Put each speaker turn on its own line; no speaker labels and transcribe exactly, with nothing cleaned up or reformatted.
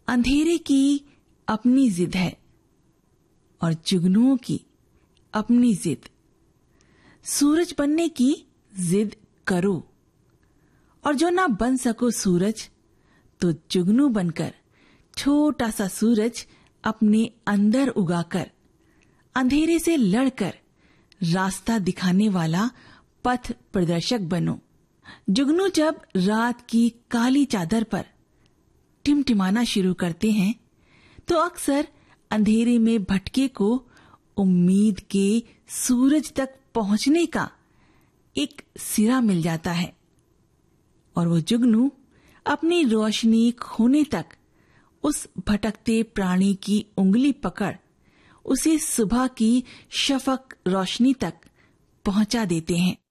अंधेरे की अपनी जिद है और जुगनुओं की अपनी जिद। सूरज बनने की जिद करो और जो ना बन सको सूरज तो जुगनू बनकर छोटा सा सूरज अपने अंदर उगाकर अंधेरे से लड़कर रास्ता दिखाने वाला पथ प्रदर्शक बनो। जुगनू जब रात की काली चादर पर टिमटिमाना शुरू करते हैं तो अक्सर अंधेरे में भटके को उम्मीद के सूरज तक पहुंचने का एक सिरा मिल जाता है और वो जुगनू अपनी रोशनी खोने तक उस भटकते प्राणी की उंगली पकड़ उसे सुबह की शफक रोशनी तक पहुंचा देते हैं।